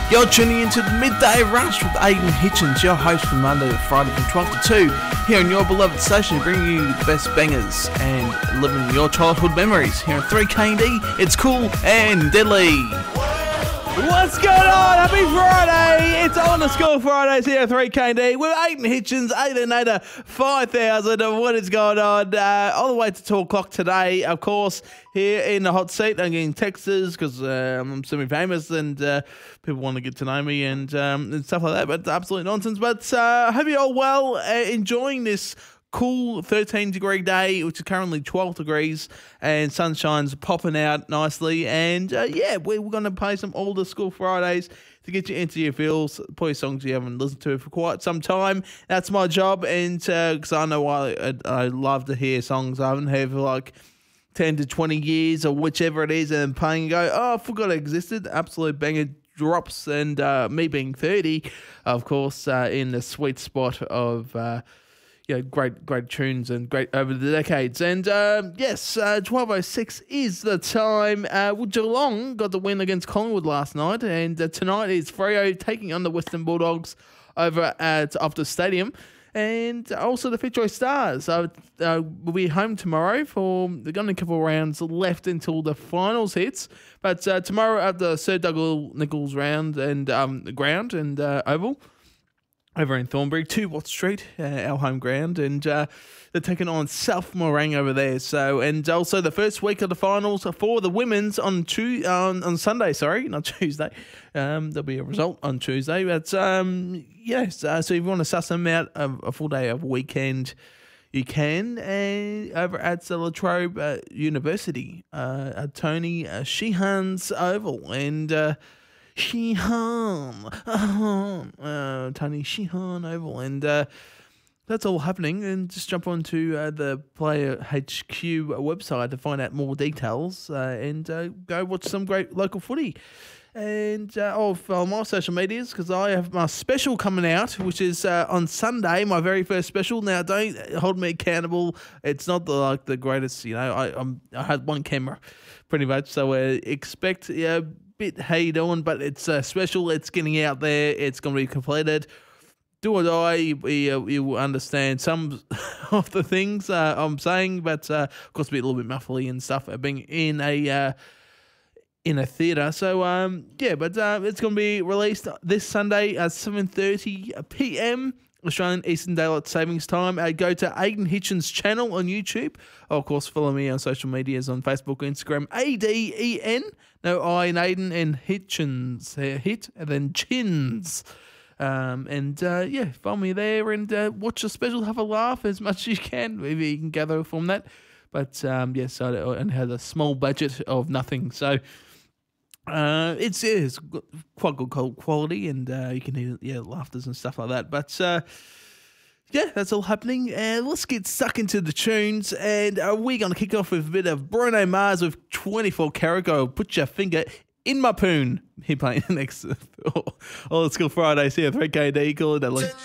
You're tuning into the Midday Rush with Aidan Hitchens, your host from Monday to Friday from 12 to 2, here on your beloved station, bringing you the best bangers and living your childhood memories. Here on 3KD, it's cool and deadly. What's going on? Happy Friday! It's on the School Fridays here at 3KD with Aidan Hitchens, 8 5000 of what is going on. All the way to 2 o'clock today, of course, here in the hot seat. I'm getting texts because I'm semi-famous and people want to get to know me and stuff like that, but it's absolute nonsense. But I hope you're all well, enjoying this cool 13-degree day, which is currently 12 degrees, and sunshine's popping out nicely. And we're going to play some older School Fridays to get you into your feels, play songs you haven't listened to for quite some time. That's my job, and because I know I love to hear songs I haven't heard for like 10 to 20 years or whichever it is, and playing and go, oh, I forgot it existed. Absolute banger drops, and me being 30, of course, in the sweet spot of great tunes and great over the decades. And 12:06 is the time. Geelong got the win against Collingwood last night, and tonight is Freo taking on the Western Bulldogs over at Optus Stadium. And also the Fitzroy Stars will be home tomorrow they've got a couple of rounds left until the finals hits. But tomorrow at the Sir Douglas Nicholls round and ground and oval over in Thornbury, 2 Watt Street, our home ground, and they're taking on South Morang over there. So, and also the first week of the finals for the women's on Sunday. Sorry, not Tuesday. There'll be a result on Tuesday. But so if you want to suss them out a full day of weekend, you can over at the Latrobe University, Tony Sheehan's Oval, and Tony Sheehan Oval, and that's all happening. And just jump onto the Player HQ website to find out more details, and go watch some great local footy. And follow my social medias, because I have my special coming out, which is on Sunday, my very first special. Now, don't hold me accountable. It's not the greatest, I had one camera pretty much, so expect bit how you doing, but it's special. It's getting out there. It's going to be completed. Do or die, you understand some of the things I'm saying, but of course, be a little bit muffly and stuff. Being in a theatre, so but it's going to be released this Sunday at 7:30 p.m. Australian Eastern Daylight Savings Time. Go to Aidan Hitchens' channel on YouTube. Of course, follow me on social medias on Facebook, Instagram, ADEN, no I in Aidan, and Hitchens, hit, and then Chins. Follow me there and watch the special, have a laugh as much as you can. Maybe you can gather from that. But, and had a small budget of nothing. So, it's quite good quality, and you can hear laughters and stuff like that. But that's all happening. And let's get stuck into the tunes. And we're going to kick off with a bit of Bruno Mars with 24 Karat Gold. Put your finger in my poon. He playing next all the School Fridays here, 3KD, call it deadly.